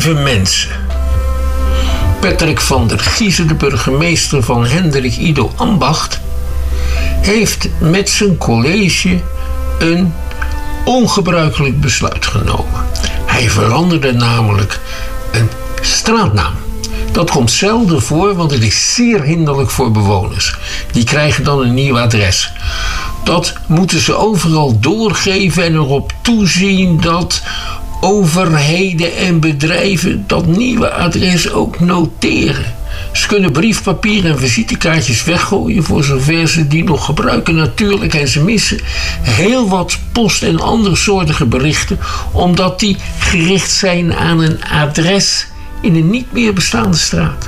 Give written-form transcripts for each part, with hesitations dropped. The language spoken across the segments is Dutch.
Lieve mensen. Patrick van der Giezen, de burgemeester van Hendrik Ido Ambacht, heeft met zijn college een ongebruikelijk besluit genomen. Hij veranderde namelijk een straatnaam. Dat komt zelden voor, want het is zeer hinderlijk voor bewoners. Die krijgen dan een nieuw adres. Dat moeten ze overal doorgeven en erop toezien dat overheden en bedrijven dat nieuwe adres ook noteren. Ze kunnen briefpapier en visitekaartjes weggooien voor zover ze die nog gebruiken natuurlijk. En ze missen heel wat post- en andersoortige berichten, omdat die gericht zijn aan een adres in een niet meer bestaande straat.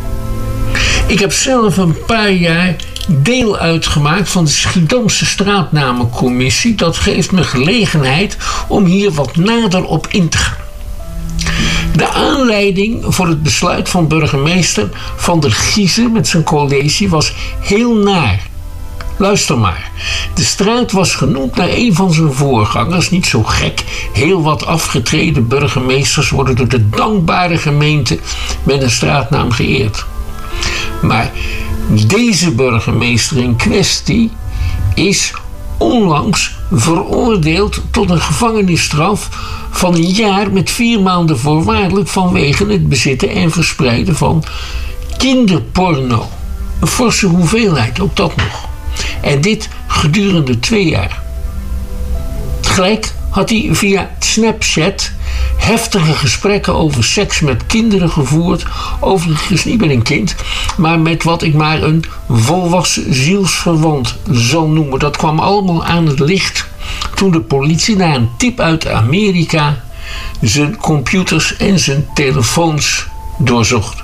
Ik heb zelf een paar jaar deel uitgemaakt van de Schiedamse straatnamencommissie. Dat geeft me gelegenheid om hier wat nader op in te gaan. De aanleiding voor het besluit van burgemeester Van der Giezen met zijn college was heel naar. Luister maar. De straat was genoemd naar een van zijn voorgangers. Niet zo gek. Heel wat afgetreden burgemeesters worden door de dankbare gemeente met een straatnaam geëerd. Maar deze burgemeester in kwestie is onlangs veroordeeld tot een gevangenisstraf van 1 jaar met 4 maanden voorwaardelijk vanwege het bezitten en verspreiden van kinderporno. Een forse hoeveelheid, ook dat nog. En dit gedurende 2 jaar. Tegelijk had hij via Snapchat heftige gesprekken over seks met kinderen gevoerd. Overigens niet met een kind, maar met wat ik maar een volwassen zielsverwant zal noemen. Dat kwam allemaal aan het licht toen de politie na een tip uit Amerika zijn computers en zijn telefoons doorzocht.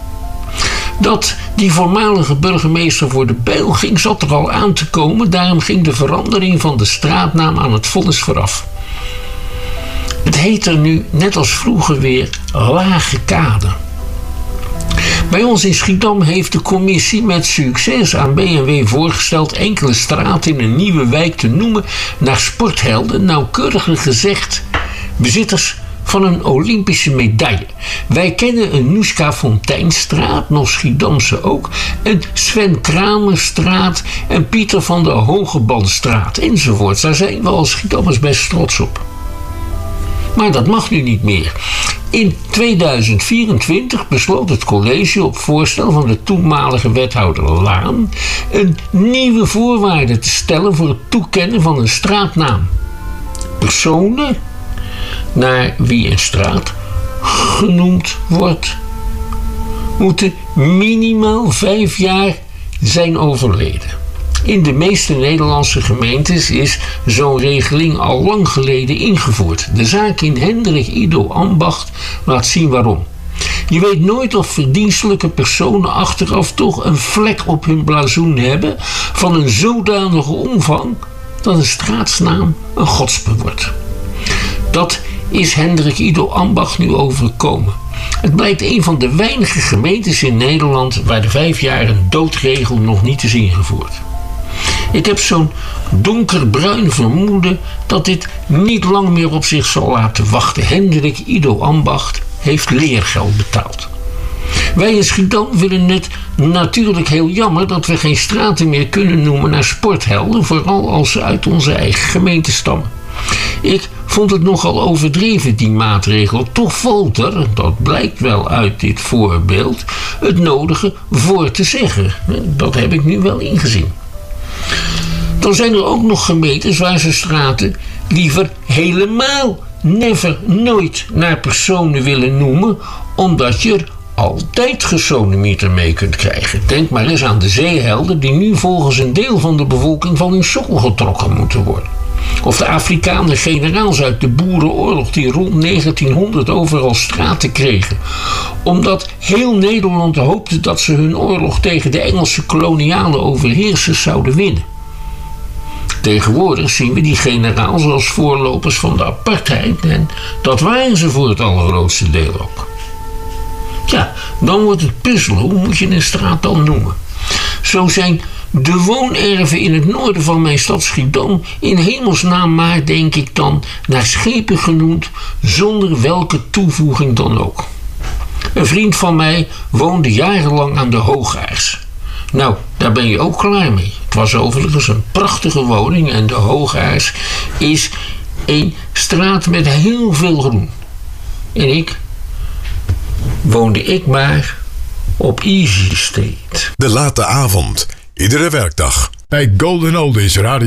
Dat die voormalige burgemeester voor de bijl ging, zat er al aan te komen. Daarom ging de verandering van de straatnaam aan het vonnis vooraf. Het heet er nu, net als vroeger weer, Lage Kade. Bij ons in Schiedam heeft de commissie met succes aan B&W voorgesteld enkele straten in een nieuwe wijk te noemen naar sporthelden, nauwkeuriger gezegd bezitters van een Olympische medaille. Wij kennen een Noeska Fonteinstraat, nog Schiedamse ook, een Sven Kramerstraat en Pieter van der Hogebandstraat enzovoort. Daar zijn we als Schiedammers best trots op. Maar dat mag nu niet meer. In 2024 besloot het college op voorstel van de toenmalige wethouder Laan een nieuwe voorwaarde te stellen voor het toekennen van een straatnaam. Personen naar wie een straat genoemd wordt, moeten minimaal 5 jaar zijn overleden. In de meeste Nederlandse gemeentes is zo'n regeling al lang geleden ingevoerd. De zaak in Hendrik Ido Ambacht laat zien waarom. Je weet nooit of verdienstelijke personen achteraf toch een vlek op hun blazoen hebben van een zodanige omvang dat een straatsnaam een godspe wordt. Dat is Hendrik Ido Ambacht nu overkomen. Het blijkt een van de weinige gemeentes in Nederland waar de 5 jaar een doodregel nog niet is ingevoerd. Ik heb zo'n donkerbruin vermoeden dat dit niet lang meer op zich zal laten wachten. Hendrik Ido Ambacht heeft leergeld betaald. Wij in Schiedam vinden het natuurlijk heel jammer dat we geen straten meer kunnen noemen naar sporthelden, vooral als ze uit onze eigen gemeente stammen. Ik vond het nogal overdreven, die maatregel. Toch valt er, dat blijkt wel uit dit voorbeeld, het nodige voor te zeggen. Dat heb ik nu wel ingezien. Dan zijn er ook nog gemeentes waar ze straten liever helemaal nooit naar personen willen noemen, omdat je er altijd gesodemieter mee kunt krijgen. Denk maar eens aan de zeehelden die nu volgens een deel van de bevolking van hun sokkel getrokken moeten worden. Of de Afrikaanse generaals uit de boerenoorlog die rond 1900 overal straten kregen, omdat heel Nederland hoopte dat ze hun oorlog tegen de Engelse koloniale overheersers zouden winnen. Tegenwoordig zien we die generaals als voorlopers van de apartheid en dat waren ze voor het allergrootste deel ook. Ja, dan wordt het puzzelen, hoe moet je een straat dan noemen? Zo zijn De woonerven in het noorden van mijn stad Schiedam, in hemelsnaam maar, denk ik dan, naar schepen genoemd, zonder welke toevoeging dan ook. Een vriend van mij woonde jarenlang aan de Hoogaars. Nou, daar ben je ook klaar mee. Het was overigens een prachtige woning en de Hoogaars is een straat met heel veel groen. En woonde ik maar op Easy Street. De late avond, iedere werkdag bij Golden Oldies Radio.